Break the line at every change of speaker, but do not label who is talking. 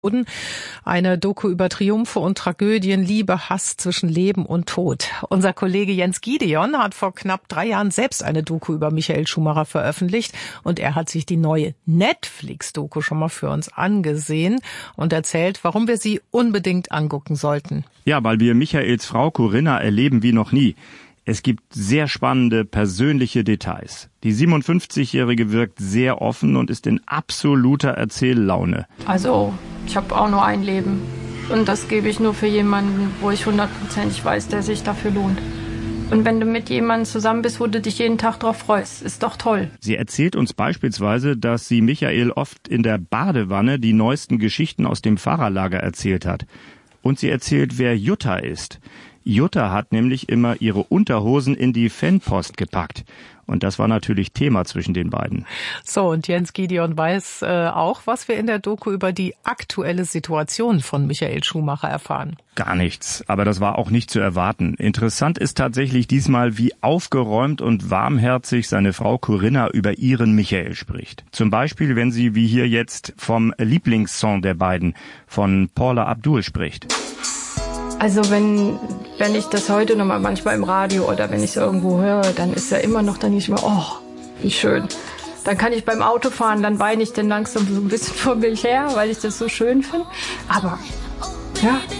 Eine Doku über Triumphe und Tragödien, Liebe, Hass zwischen Leben und Tod. Unser Kollege Jens Gideon hat vor knapp 3 Jahren selbst eine Doku über Michael Schumacher veröffentlicht und er hat sich die neue Netflix-Doku schon mal für uns angesehen und erzählt, warum wir sie unbedingt angucken sollten.
Ja, weil wir Michaels Frau Corinna erleben wie noch nie. Es gibt sehr spannende persönliche Details. Die 57-Jährige wirkt sehr offen und ist in absoluter Erzähllaune.
Also, ich habe auch nur ein Leben. Und das gebe ich nur für jemanden, wo ich 100% weiß, der sich dafür lohnt. Und wenn du mit jemandem zusammen bist, wo du dich jeden Tag drauf freust, ist doch toll.
Sie erzählt uns beispielsweise, dass sie Michael oft in der Badewanne die neuesten Geschichten aus dem Fahrerlager erzählt hat. Und sie erzählt, wer Jutta ist. Jutta hat nämlich immer ihre Unterhosen in die Fanpost gepackt. Und das war natürlich Thema zwischen den beiden.
So, und Jens Gideon weiß auch, was wir in der Doku über die aktuelle Situation von Michael Schumacher erfahren.
Gar nichts, aber das war auch nicht zu erwarten. Interessant ist tatsächlich diesmal, wie aufgeräumt und warmherzig seine Frau Corinna über ihren Michael spricht. Zum Beispiel, wenn sie wie hier jetzt vom Lieblingssong der beiden, von Paula Abdul, spricht.
Also wenn ich das heute noch mal manchmal im Radio oder wenn ich es irgendwo höre, dann ist ja immer noch, dann nicht mehr, oh, wie schön. Dann kann ich beim Autofahren, dann weine ich dann langsam so ein bisschen vor mich her, weil ich das so schön finde. Aber ja,